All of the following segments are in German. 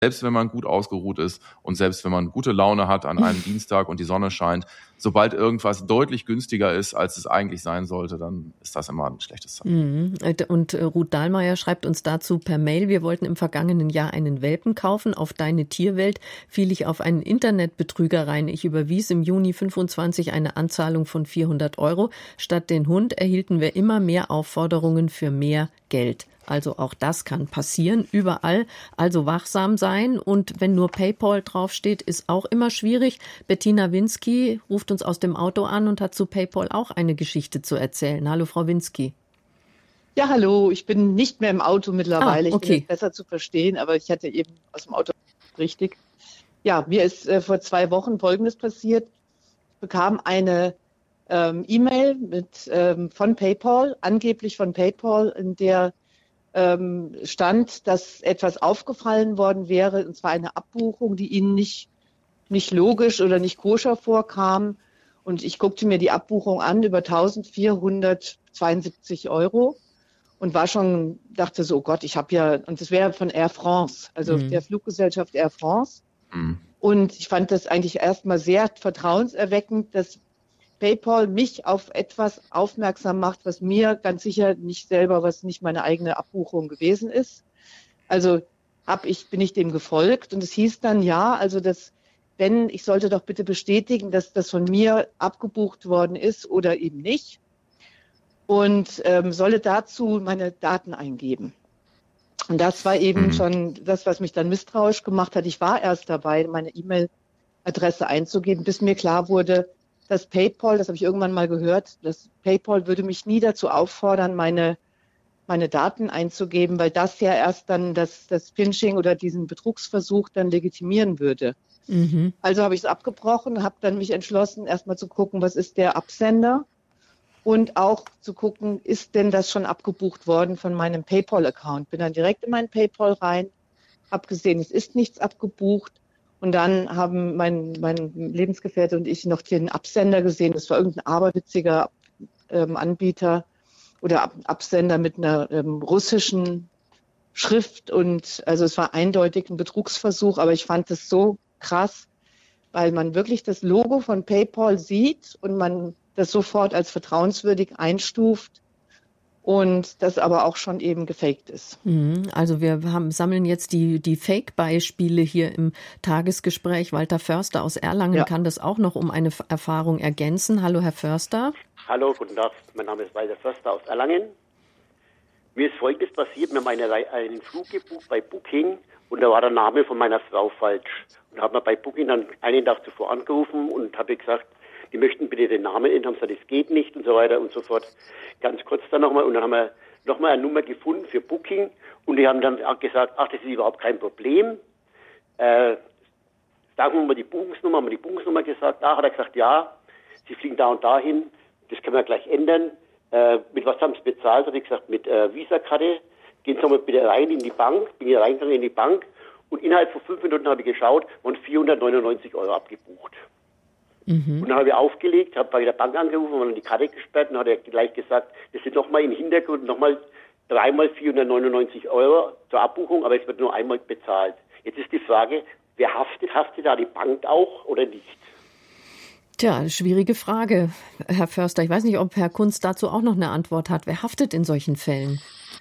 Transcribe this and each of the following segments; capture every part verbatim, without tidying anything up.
Selbst wenn man gut ausgeruht ist und selbst wenn man gute Laune hat an einem Dienstag und die Sonne scheint, sobald irgendwas deutlich günstiger ist, als es eigentlich sein sollte, dann ist das immer ein schlechtes Zeichen. Und Ruth Dahlmeier schreibt uns dazu per Mail: Wir wollten im vergangenen Jahr einen Welpen kaufen. Auf Deine Tierwelt fiel ich auf einen Internetbetrüger rein. Ich überwies im Juni fünfundzwanzig eine Anzahlung von vierhundert Euro. Statt den Hund erhielten wir immer mehr Aufforderungen für mehr Geld. Also auch das kann passieren, überall. Also wachsam sein. Und wenn nur PayPal draufsteht, ist auch immer schwierig. Bettina Winsky ruft uns aus dem Auto an und hat zu PayPal auch eine Geschichte zu erzählen. Hallo, Frau Winsky. Ja, hallo. Ich bin nicht mehr im Auto mittlerweile. Ah, okay. Ich bin jetzt besser zu verstehen, aber ich hatte eben aus dem Auto richtig. Ja, mir ist äh, vor zwei Wochen Folgendes passiert. Ich bekam eine ähm, E-Mail mit, ähm, von PayPal, angeblich von PayPal, in der ähm, stand, dass etwas aufgefallen worden wäre, und zwar eine Abbuchung, die Ihnen nicht, nicht logisch oder nicht koscher vorkam. Und ich guckte mir die Abbuchung an über eintausendvierhundertzweiundsiebzig Euro und war schon, dachte so, oh Gott, ich habe ja, und das wäre von Air France, also mhm. der Fluggesellschaft Air France. Mhm. Und ich fand das eigentlich erstmal sehr vertrauenserweckend, dass PayPal mich auf etwas aufmerksam macht, was mir ganz sicher nicht selber, was nicht meine eigene Abbuchung gewesen ist. Also hab ich, bin ich dem gefolgt und es hieß dann, ja, also das, wenn, ich sollte doch bitte bestätigen, dass das von mir abgebucht worden ist oder eben nicht, und ähm, solle dazu meine Daten eingeben. Und das war eben mhm. schon das, was mich dann misstrauisch gemacht hat. Ich war erst dabei, meine E-Mail-Adresse einzugeben, bis mir klar wurde, dass PayPal, das habe ich irgendwann mal gehört, dass PayPal würde mich nie dazu auffordern, meine, meine Daten einzugeben, weil das ja erst dann das, das Phishing oder diesen Betrugsversuch dann legitimieren würde. Mhm. Also habe ich es abgebrochen, habe dann mich entschlossen, erstmal zu gucken, was ist der Absender und auch zu gucken, ist denn das schon abgebucht worden von meinem PayPal-Account. Bin dann direkt in meinen PayPal rein, habe gesehen, es ist nichts abgebucht. Und dann haben mein, mein Lebensgefährte und ich noch den Absender gesehen. Das war irgendein aberwitziger ähm, Anbieter oder Ab- Absender mit einer ähm, russischen Schrift. Und also es war eindeutig ein Betrugsversuch. Aber ich fand das so krass, weil man wirklich das Logo von PayPal sieht und man das sofort als vertrauenswürdig einstuft. Und das aber auch schon eben gefaked ist. Also wir haben, sammeln jetzt die, die Fake-Beispiele hier im Tagesgespräch. Walter Förster aus Erlangen ja. kann das auch noch um eine Erfahrung ergänzen. Hallo, Herr Förster. Hallo, guten Tag. Mein Name ist Walter Förster aus Erlangen. Mir ist Folgendes passiert. Wir haben eine, einen Flug gebucht bei Booking und da war der Name von meiner Frau falsch. Und da haben wir bei Booking dann einen Tag zuvor angerufen und habe gesagt, die möchten bitte den Namen ändern, haben gesagt, das geht nicht und so weiter und so fort. Ganz kurz dann nochmal, und dann haben wir nochmal eine Nummer gefunden für Booking und die haben dann auch gesagt, ach, das ist überhaupt kein Problem. Äh, sagen wir mal die Buchungsnummer, haben wir die Buchungsnummer gesagt, ach, hat er gesagt, ja, Sie fliegen da und dahin, das können wir gleich ändern. Äh, mit was haben Sie bezahlt? Hat er gesagt, mit äh, Visa-Karte, gehen Sie mal bitte rein in die Bank, bin hier reingegangen in die Bank und innerhalb von fünf Minuten habe ich geschaut, wurden vierhundertneunundneunzig Euro abgebucht. Mhm. Und dann habe ich aufgelegt, habe bei der Bank angerufen, haben dann die Karte gesperrt und hat er gleich gesagt, das sind nochmal im Hintergrund nochmal dreimal vierhundertneunundneunzig Euro zur Abbuchung, aber es wird nur einmal bezahlt. Jetzt ist die Frage, wer haftet? Haftet da die Bank auch oder nicht? Tja, schwierige Frage, Herr Förster. Ich weiß nicht, ob Herr Kunz dazu auch noch eine Antwort hat. Wer haftet in solchen Fällen?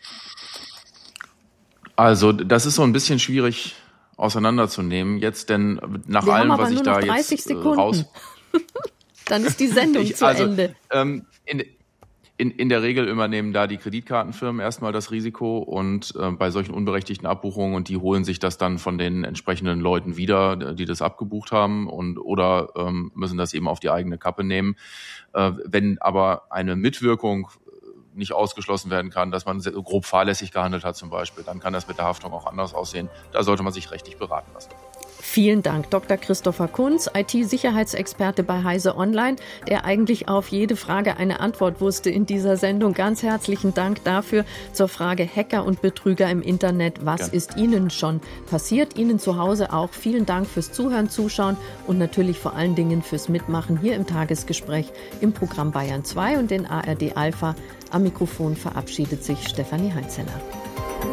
Also das ist so ein bisschen schwierig auseinanderzunehmen jetzt, denn nach Wir allem, haben aber was ich nur da noch dreißig jetzt Sekunden. raus... Dann ist die Sendung ich, zu also, Ende. Ähm, in, in, in der Regel übernehmen da die Kreditkartenfirmen erstmal das Risiko und äh, bei solchen unberechtigten Abbuchungen, und die holen sich das dann von den entsprechenden Leuten wieder, die das abgebucht haben, und oder ähm, müssen das eben auf die eigene Kappe nehmen. Äh, wenn aber eine Mitwirkung nicht ausgeschlossen werden kann, dass man grob fahrlässig gehandelt hat zum Beispiel, dann kann das mit der Haftung auch anders aussehen. Da sollte man sich rechtlich beraten lassen. Vielen Dank, Doktor Christopher Kunz, I T-Sicherheitsexperte bei Heise Online, der eigentlich auf jede Frage eine Antwort wusste in dieser Sendung. Ganz herzlichen Dank dafür. Zur Frage Hacker und Betrüger im Internet. Was Gerne. Ist Ihnen schon passiert? Ihnen zu Hause auch. Vielen Dank fürs Zuhören, Zuschauen und natürlich vor allen Dingen fürs Mitmachen hier im Tagesgespräch im Programm Bayern zwei und den A R D Alpha. Am Mikrofon verabschiedet sich Stefanie Heinzeller.